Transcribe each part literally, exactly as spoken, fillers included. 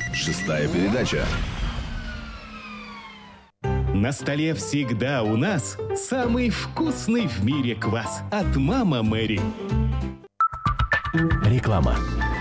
Шестая передача. На столе всегда у нас самый вкусный в мире квас от «Мама Мэри». Реклама.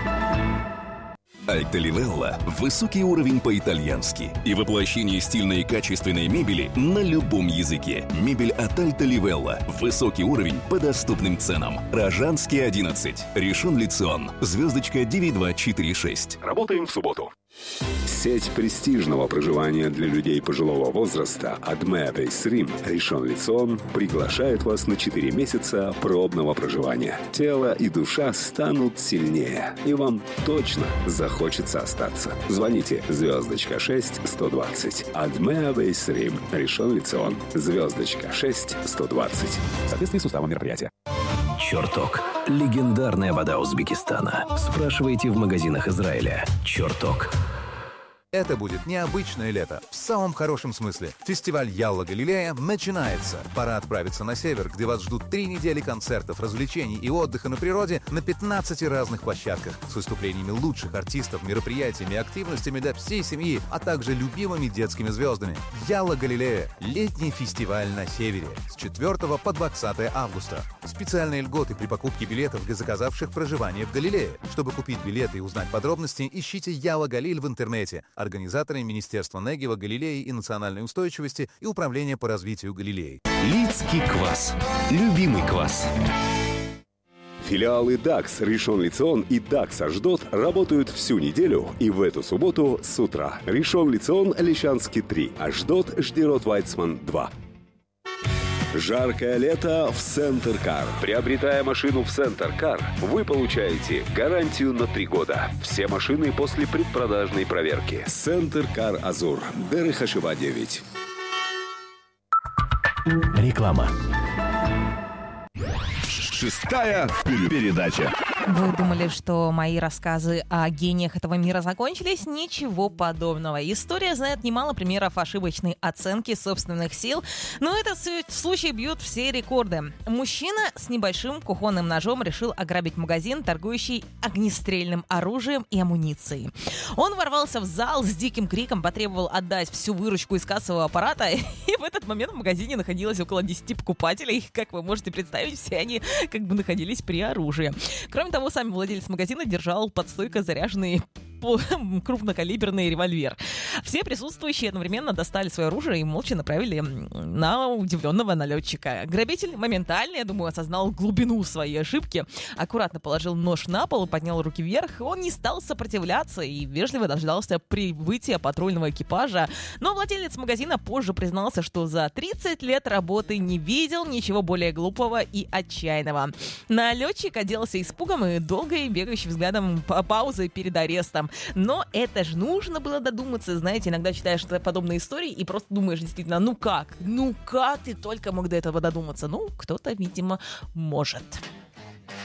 Альта Ливелла – высокий уровень по-итальянски и воплощение стильной и качественной мебели на любом языке. Мебель от Альта Ливелла. Высокий уровень по доступным ценам. Рожанский, одиннадцать. Ришон Лицион. Звездочка девять два четыре шесть. Работаем в субботу. Сеть престижного проживания для людей пожилого возраста Адме Base Rim Ришон Лицион приглашает вас на четыре месяца пробного проживания. Тело и душа станут сильнее, и вам точно захочется остаться. Звоните звездочка шесть сто двадцать. Адме Base Rim Ришон Лицион. Звездочка шесть сто двадцать. В соответствии с уставом мероприятия. Чертог. Легендарная вода Узбекистана. Спрашивайте в магазинах Израиля. Чертог. Это будет необычное лето, в самом хорошем смысле. Фестиваль Ялла Галилея начинается. Пора отправиться на север, где вас ждут три недели концертов, развлечений и отдыха на природе на пятнадцати разных площадках с выступлениями лучших артистов, мероприятиями и активностями для всей семьи, а также любимыми детскими звездами. Ялла Галилея – летний фестиваль на севере с четвёртого по двадцатое августа. Специальные льготы при покупке билетов для заказавших проживание в Галилее. Чтобы купить билеты и узнать подробности, ищите Ялла Галиль в интернете. Организаторы Министерства Негева, Галилеи и национальной устойчивости и Управление по развитию Галилеи. Лидский квас. Любимый квас. Филиалы дакс Ришон Лицион и дакс Ашдод работают всю неделю и в эту субботу с утра. Ришон Лицион Лещанский три, Ашдод Ждерот Вайцман два. Жаркое лето в Центр Кар. Приобретая машину в Центр Кар, вы получаете гарантию на три года. Все машины после предпродажной проверки. Центр Кар Азур. Дерехашева девять. Реклама. Шестая передача. Вы думали, что мои рассказы о гениях этого мира закончились? Ничего подобного. История знает немало примеров ошибочной оценки собственных сил, но этот случай бьет все рекорды. Мужчина с небольшим кухонным ножом решил ограбить магазин, торгующий огнестрельным оружием и амуницией. Он ворвался в зал с диким криком, потребовал отдать всю выручку из кассового аппарата, и в этот момент в магазине находилось около десяти покупателей. Как вы можете представить, все они как бы находились при оружии. Кроме того, сам владелец магазина держал под стойкой заряженный крупнокалиберный револьвер. Все присутствующие одновременно достали свое оружие и молча направили на удивленного налетчика. Грабитель моментально, я думаю, осознал глубину своей ошибки, аккуратно положил нож на пол и поднял руки вверх. Он не стал сопротивляться и вежливо дождался прибытия патрульного экипажа. Но владелец магазина позже признался, что за тридцать лет работы не видел ничего более глупого и отчаянного. Налетчик оделся испугом и долгой бегающим взглядом паузы перед арестом. Но это же нужно было додуматься. Знаете, иногда читаешь подобные истории и просто думаешь действительно, ну как? Ну как ты только мог до этого додуматься? Ну, кто-то, видимо, может.